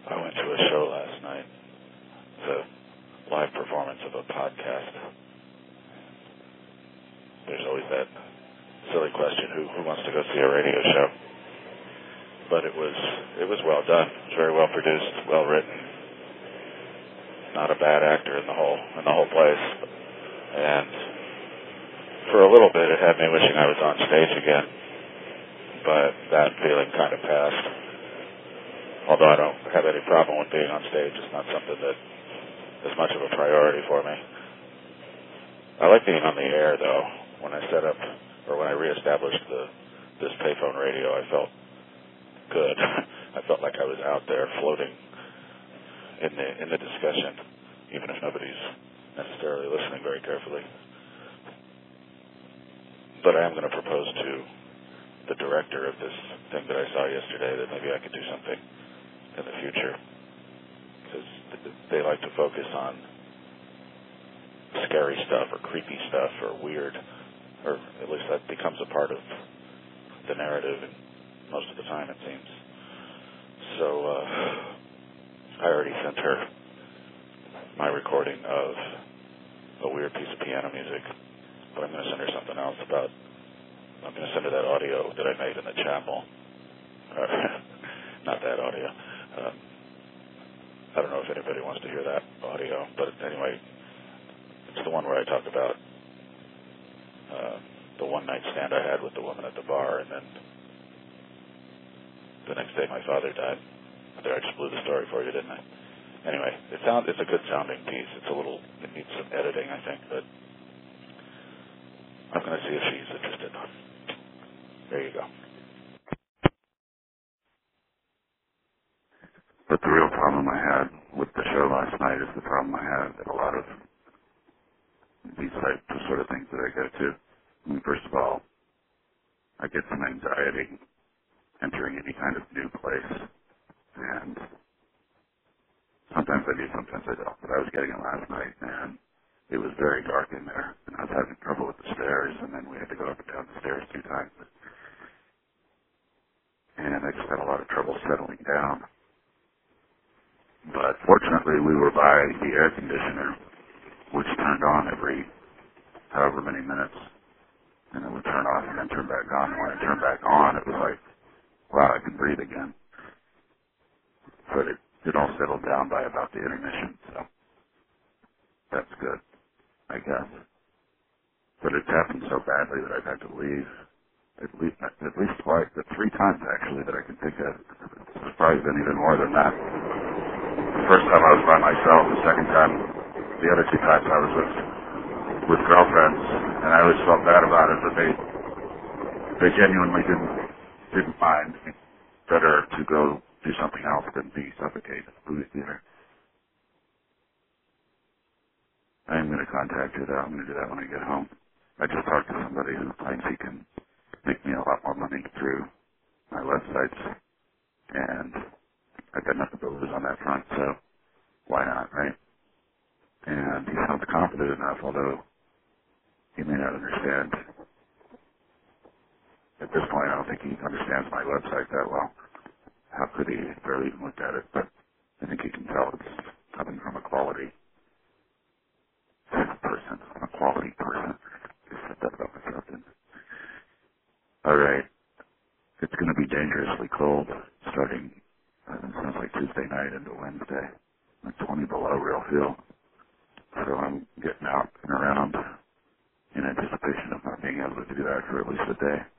I went to a show last night. It's a live performance of a podcast. There's always that silly question, who wants to go see a radio show? But it was well done. It was very well produced, well written. Not a bad actor in the whole place. And for a little bit it had me wishing I was on stage again. But that feeling kind of passed. Although I don't have any problem with being on stage, it's not something that is much of a priority for me. I like being on the air, though. When I set up, or when I reestablished this payphone radio, I felt good. I felt like I was out there floating in the discussion, even if nobody's necessarily listening very carefully. But I am going to propose to the director of this thing that I saw yesterday that maybe I could do something in the future, because they like to focus on scary stuff or creepy stuff or weird, or at least that becomes a part of the narrative, and most of the time it seems. So I already sent her my recording of a weird piece of piano music, but I'm going to send her something else I'm going to send her that audio that I made in the chapel. Not that audio. I don't know if anybody wants to hear that audio, but anyway, it's the one where I talk about the one-night stand I had with the woman at the bar, and then the next day my father died. I just blew the story for you, didn't I? Anyway, it's a good sounding piece. It needs some editing, I think, but I'm going to see if she's interested. There you go. But the real problem I had with the show last night is the problem I had at a lot of these sort of things that I go to. I mean, first of all, I get some anxiety entering any kind of new place, and sometimes I do, sometimes I don't. But I was getting it last night, and it was very dark in there, and I was having trouble with the stairs, and then we had to go up and down the stairs 2 times. And I just had a lot of trouble settling down. But fortunately, we were by the air conditioner, which turned on every however many minutes, and it would turn off and then turn back on. And when it turned back on, it was like, wow, I can breathe again. But it all settled down by about the intermission, so that's good, I guess. But it's happened so badly that I've had to leave at least twice, 3 times actually that I can think of. It's probably been even more than that. The first time I was by myself, the second time, the other 2 times I was with girlfriends, and I always felt bad about it, but they genuinely didn't mind. Better to go do something else than be suffocated at the movie theater. I am going to contact her though. I'm going to do that when I get home. I just talked to somebody who claims he can make me a lot more money through my websites, and I've got nothing to lose on that front, so why not, right? And he sounds confident enough, although he may not understand. At this point, I don't think he understands my website that well. How could he? He barely even looked at it, but I think he can tell it's coming from a quality person. A quality person. Just set that up myself, didn't I? All right. It's going to be dangerously cold starting, it sounds like Tuesday night into Wednesday. Like 20 below real feel. So I'm getting out and around in anticipation of not being able to do that for at least a day.